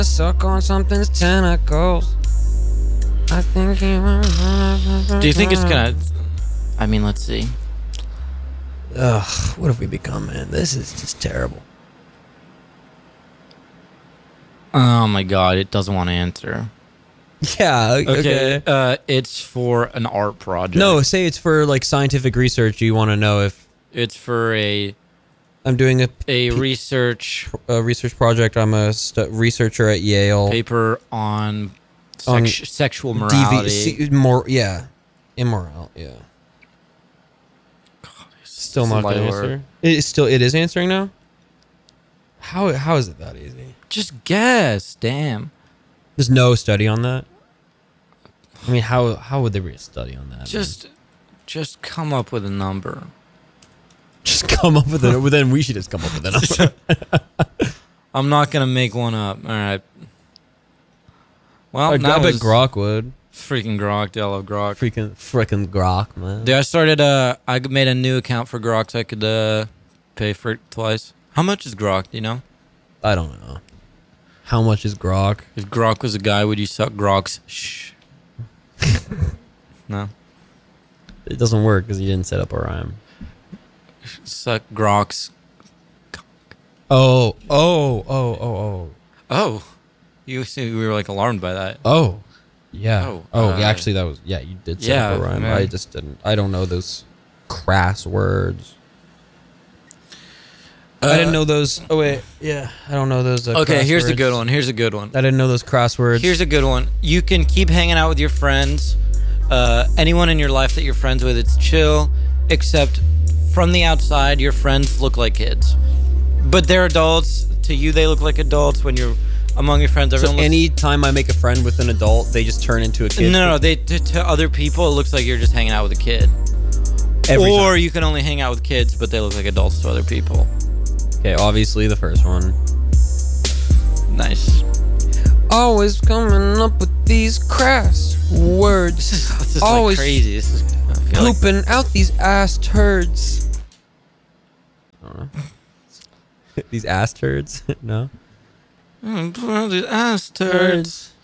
suck on something's tentacles. I think Do you think it's gonna... I mean, let's see. Ugh, what have we become, man? This is just terrible. Oh my god, it doesn't want to answer. Yeah, Okay, it's for an art project. No, say it's for like scientific research. You want to know if It's for a I'm doing research a research project. I'm a researcher at Yale. paper on, On sexual morality. Immoral, yeah. God, Still it's not a going to light word. answer. It is answering now? How is it that easy? Just guess, damn. There's no study on that? I mean, how would there be a study on that? Just come up with a number. Just come up with it. Well, then we should just come up with a number. I'm not gonna make one up. All right. Well, I that bet was Grok would. freaking Grok. I love Grok. Freaking Grok, man. Dude, I made a new account for Grok so I could pay for it twice. How much is Grok? Do you know? I don't know. How much is Grok? If Grok was a guy, would you suck Grok's? Shh. No. It doesn't work because you didn't set up a rhyme. Suck Grok's. Oh. Oh. You were like alarmed by that. Oh. Yeah. Oh, Yeah, actually, that was... Yeah, you did set up a rhyme. man. I just didn't... I don't know those crass words. I didn't know those... Oh, wait. Yeah. I don't know those Okay, crass here's a words. good one. Here's a good one. I didn't know those cross words. Here's a good one. You can keep hanging out with your friends. Anyone in your life that you're friends with, it's chill. Except from the outside, your friends look like kids. But they're adults. To you, they look like adults. When you're among your friends, So everyone looks... any time I make a friend with an adult, they just turn into a kid? No, to other people, it looks like you're just hanging out with a kid. Every Or time. you can only hang out with kids, but they look like adults to other people. Okay, obviously the first one. Nice. Always coming up with these crass words. This is Always like crazy. This is... I feel like- Pooping out these ass turds. I don't know. These ass turds? No? These ass turds.